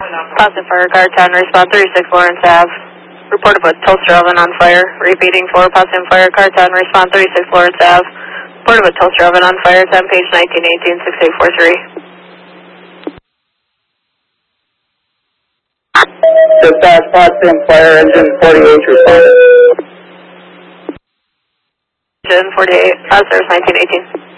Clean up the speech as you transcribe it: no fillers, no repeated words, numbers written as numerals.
Positive fire car 10, respond 36 Lawrence Ave. Report of a toaster oven on fire. Repeating 4, positive fire car 10, respond 36 Lawrence Ave. Report of a toaster oven on fire, 10 page 1918 6843. Dispatch, Potsdam Fire Engine 48 responded. Engine 48, positive 1918.